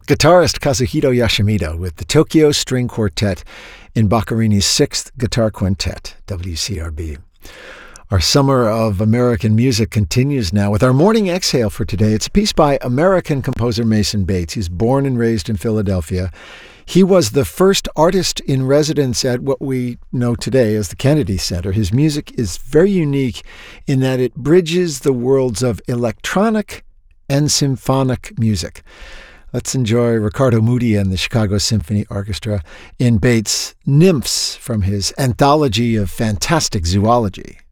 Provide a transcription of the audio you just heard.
Guitarist Kazuhito Yoshimoto with the Tokyo String Quartet in Boccherini's 6th Guitar Quintet, WCRB. Our summer of American music continues now with our morning exhale for today. It's a piece by American composer Mason Bates. He's born and raised in Philadelphia. He was the first artist in residence at what we know today as the Kennedy Center. His music is very unique in that it bridges the worlds of electronic and symphonic music. Let's enjoy Riccardo Muti and the Chicago Symphony Orchestra in Bates' Nymphs from his anthology of fantastic zoology.